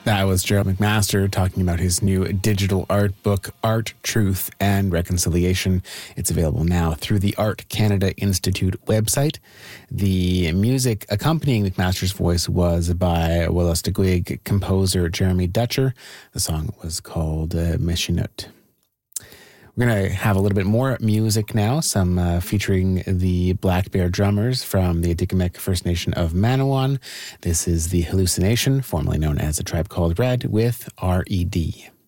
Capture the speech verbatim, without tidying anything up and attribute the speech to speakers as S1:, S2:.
S1: That was Gerald McMaster talking about his new digital art book, Art, Truth, and Reconciliation. It's available now through the Art Canada Institute website. The music accompanying McMaster's voice was by Wolastoqiyik composer Jeremy Dutcher. The song was called uh, Meshinut. We're going to have a little bit more music now, some uh, featuring the Black Bear drummers from the Atikamekw First Nation of Manawan. This is The Hallucination, formerly known as A Tribe Called Red, with R E D.